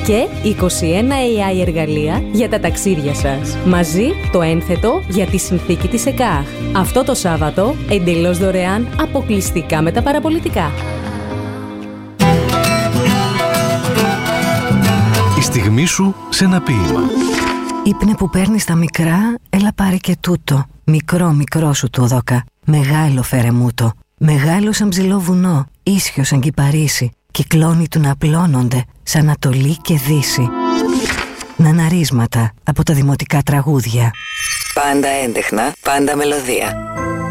και 21 AI εργαλεία για τα ταξίδια σας. Μαζί το ένθετο για τη συνθήκη της ΕΚΑΧ. Αυτό το Σάββατο εντελώς δωρεάν, αποκλειστικά με τα παραπολιτικά. Η στιγμή σου σε ένα ποίημα. Ήπνε που παίρνεις τα μικρά, έλα πάρε και τούτο. Μικρό μικρό σου το δώκα, μεγάλο φέρε μου το. Μεγάλο σαν ψηλό βουνό, ίσιο σαν κυπαρίσι. Κυκλώνει του να απλώνονται, σαν Ανατολή και Δύση. Ναναρίσματα από τα δημοτικά τραγούδια. Πάντα έντεχνα, πάντα μελωδία.